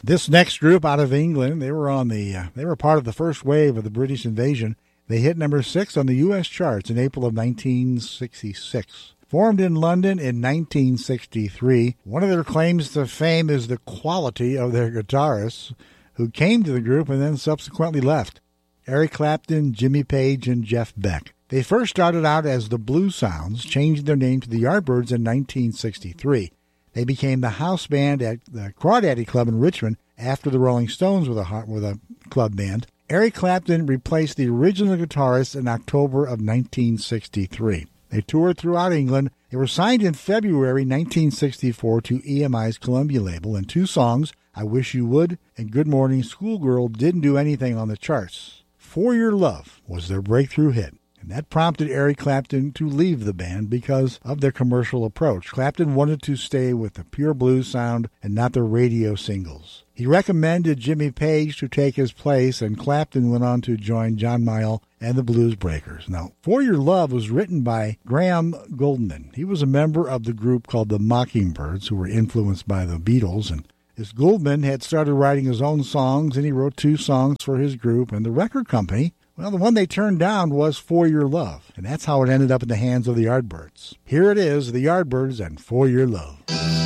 This next group out of England, they were part of the first wave of the British invasion. They hit number 6 on the U.S. charts in April of 1966. Formed in London in 1963, one of their claims to fame is the quality of their guitarists, who came to the group and then subsequently left: Eric Clapton, Jimmy Page, and Jeff Beck. They first started out as the Blue Sounds, changing their name to the Yardbirds in 1963. They became the house band at the Crawdaddy Club in Richmond after the Rolling Stones were a club band. Eric Clapton replaced the original guitarist in October of 1963. They toured throughout England. They were signed in February 1964 to EMI's Columbia label, and 2 songs, I Wish You Would and Good Morning Schoolgirl, didn't do anything on the charts. For Your Love was their breakthrough hit, and that prompted Eric Clapton to leave the band because of their commercial approach. Clapton wanted to stay with the pure blues sound and not the radio singles. He recommended Jimmy Page to take his place, and Clapton went on to join John Mayall and the Blues Breakers. Now, For Your Love was written by Graham Goldman. He was a member of the group called the Mockingbirds, who were influenced by the Beatles, and this Goldman had started writing his own songs, and he wrote 2 songs for his group, and the record company, well, the one they turned down was For Your Love, and that's how it ended up in the hands of the Yardbirds. Here it is, the Yardbirds and For Your Love.